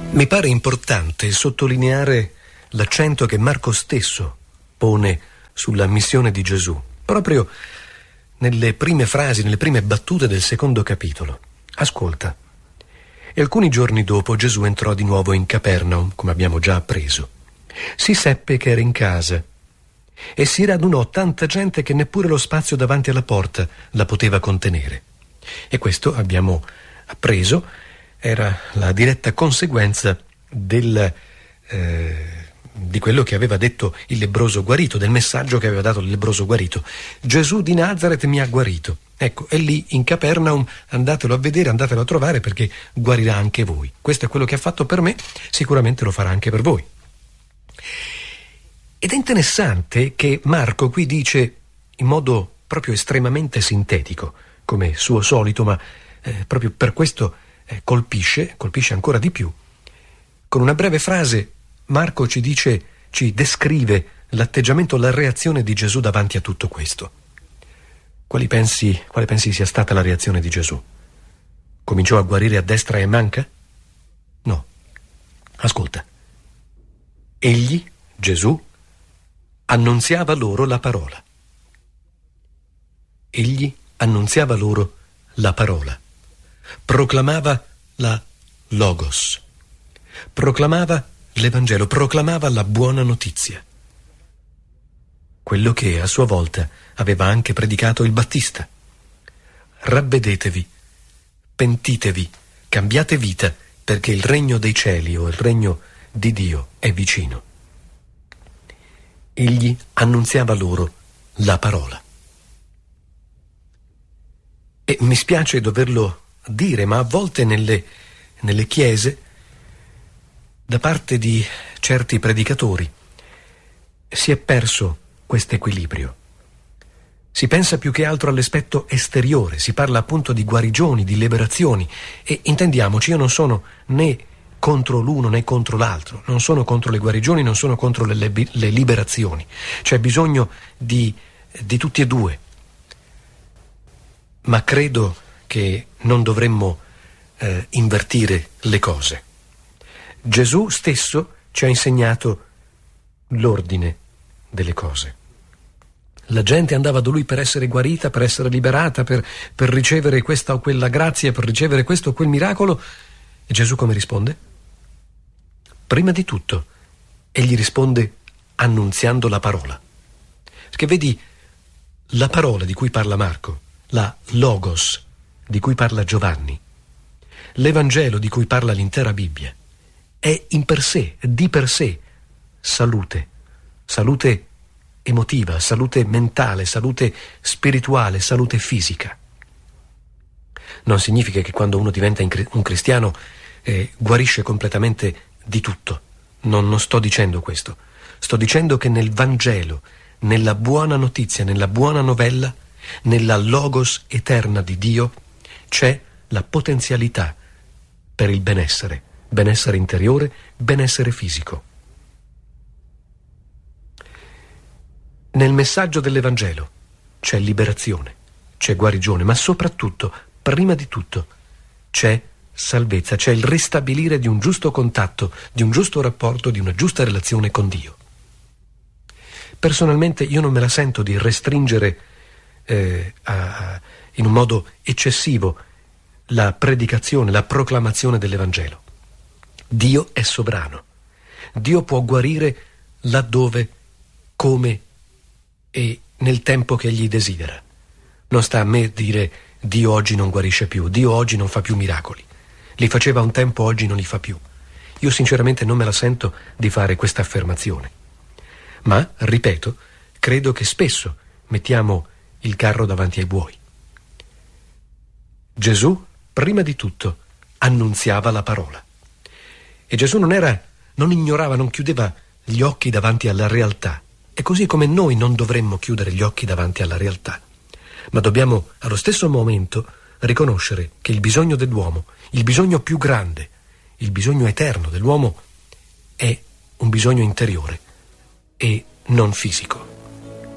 Mi pare importante sottolineare l'accento che Marco stesso pone sulla missione di Gesù, proprio nelle prime frasi, nelle prime battute del secondo capitolo. Ascolta. E alcuni giorni dopo Gesù entrò di nuovo in Capernaum, come abbiamo già appreso. Si seppe che era in casa e si radunò tanta gente che neppure lo spazio davanti alla porta la poteva contenere. E questo, abbiamo appreso, era la diretta conseguenza di quello che aveva detto il lebbroso guarito, del messaggio che aveva dato il lebbroso guarito. Gesù di Nazaret mi ha guarito. Ecco, è lì in Capernaum, andatelo a vedere, andatelo a trovare perché guarirà anche voi. Questo è quello che ha fatto per me, sicuramente lo farà anche per voi. Ed è interessante che Marco qui dice in modo proprio estremamente sintetico, come suo solito, ma proprio per questo colpisce ancora di più. Con una breve frase Marco ci descrive l'atteggiamento, la reazione di Gesù davanti a tutto questo. Quale pensi sia stata la reazione di Gesù? Cominciò a guarire a destra e a manca? No. Ascolta. Egli, Gesù, annunziava loro la parola. Egli annunziava loro la parola. Proclamava la Logos. Proclamava l'Evangelo, proclamava la buona notizia. Quello che a sua volta aveva anche predicato il Battista. Ravvedetevi, pentitevi, cambiate vita, perché il regno dei cieli o il regno di Dio è vicino. Egli annunziava loro la parola. E mi spiace doverlo dire, ma a volte nelle chiese, da parte di certi predicatori, si è perso questo equilibrio. Si pensa più che altro all'aspetto esteriore, si parla appunto di guarigioni, di liberazioni, e intendiamoci, io non sono né contro l'uno né contro l'altro, non sono contro le guarigioni, non sono contro le liberazioni. C'è bisogno di tutti e due. Ma credo che non dovremmo invertire le cose. Gesù stesso ci ha insegnato l'ordine delle cose. La gente andava da lui per essere guarita, per essere liberata, per ricevere questa o quella grazia, per ricevere questo o quel miracolo. E Gesù come risponde? Prima di tutto, egli risponde annunziando la parola. Perché vedi, la parola di cui parla Marco, la Logos di cui parla Giovanni, l'Evangelo di cui parla l'intera Bibbia, è in per sé, di per sé, salute emotiva, salute mentale, salute spirituale, salute fisica. Non significa che quando uno diventa un cristiano guarisce completamente di tutto. Non sto dicendo questo. Sto dicendo che nel Vangelo, nella buona notizia, nella buona novella, nella Logos eterna di Dio, c'è la potenzialità per il benessere interiore, benessere fisico. Nel messaggio dell'Evangelo c'è liberazione, c'è guarigione, ma soprattutto, prima di tutto, c'è salvezza, c'è il ristabilire di un giusto contatto, di un giusto rapporto, di una giusta relazione con Dio. Personalmente io non me la sento di restringere in un modo eccessivo la predicazione, la proclamazione dell'Evangelo. Dio è sovrano. Dio può guarire laddove, come e nel tempo che egli desidera. Non sta a me dire Dio oggi non guarisce più, Dio oggi non fa più miracoli. Li faceva un tempo, oggi non li fa più. Io sinceramente non me la sento di fare questa affermazione. Ma, ripeto, credo che spesso mettiamo il carro davanti ai buoi. Gesù, prima di tutto, annunziava la parola. E Gesù non ignorava, non chiudeva gli occhi davanti alla realtà. E così come noi non dovremmo chiudere gli occhi davanti alla realtà, ma dobbiamo allo stesso momento riconoscere che il bisogno dell'uomo, il bisogno più grande, il bisogno eterno dell'uomo è un bisogno interiore e non fisico.